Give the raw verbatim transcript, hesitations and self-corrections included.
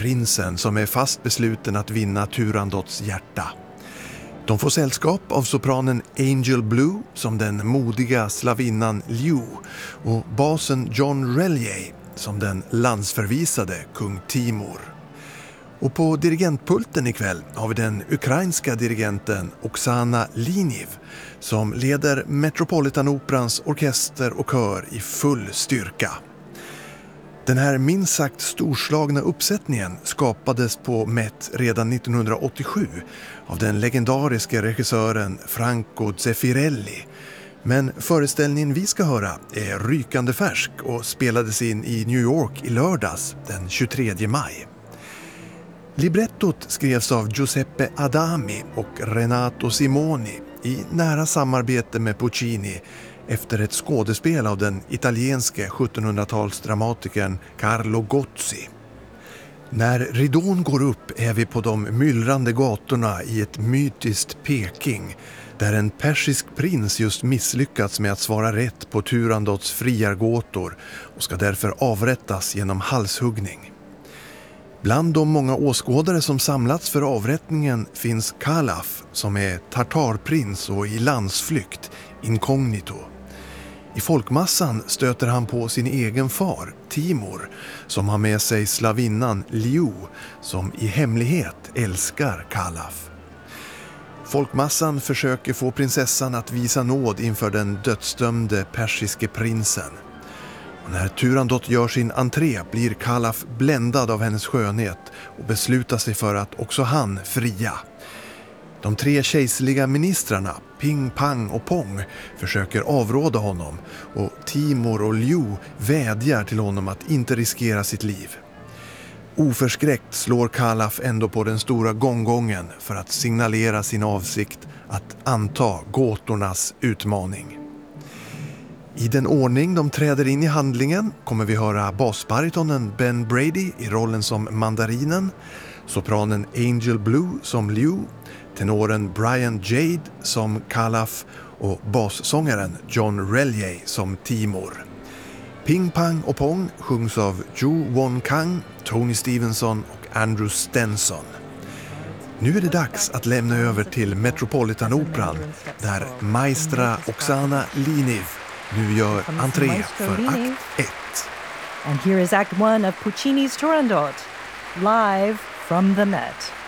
prinsen som är fast besluten att vinna Turandots hjärta. De får sällskap av sopranen Angel Blue som den modiga slavinnan Liu och basen John Relier som den landsförvisade kung Timur. Och på dirigentpulten ikväll har vi den ukrainska dirigenten Oksana Liniv som leder Metropolitanoperans orkester och kör i full styrka. Den här minst sagt storslagna uppsättningen skapades på Met redan nittonhundraåttiosju av den legendariske regissören Franco Zeffirelli. Men föreställningen vi ska höra är rykande färsk och spelades in i New York i lördags den tjugotredje maj. Librettot skrevs av Giuseppe Adami och Renato Simoni i nära samarbete med Puccini efter ett skådespel av den italienske sjuttonhundratalsdramatikern Carlo Gozzi. När ridån går upp är vi på de myllrande gatorna i ett mytiskt Peking där en persisk prins just misslyckats med att svara rätt på Turandots friargåtor och ska därför avrättas genom halshuggning. Bland de många åskådare som samlats för avrättningen finns Kalaf som är tartarprins och i landsflykt, inkognito. I folkmassan stöter han på sin egen far, Timur, som har med sig slavinnan Liu som i hemlighet älskar Kalaf. Folkmassan försöker få prinsessan att visa nåd inför den dödsdömde persiske prinsen. Och när Turandot gör sin entré blir Kalaf bländad av hennes skönhet och beslutar sig för att också han fria. De tre kejserliga ministrarna, Ping, Pang och Pong, försöker avråda honom och Timur och Liu vädjar till honom att inte riskera sitt liv. Oförskräckt slår Kalaf ändå på den stora gonggongen för att signalera sin avsikt att anta gåtornas utmaning. I den ordning de träder in i handlingen kommer vi höra basbaritonen Ben Brady i rollen som mandarinen, sopranen Angel Blue som Liu, tenoren Brian Jade som Kalaf och bassångaren John Relier som Timur. Ping, Pang och Pong sjungs av Zhu Won Kang, Tony Stevenson och Andrew Stenson. Nu är det dags att lämna över till Metropolitanoperan där maestra Oksana Liniv nu gör entré för akt ett. And here is act one of Puccini's Turandot, live from the Met.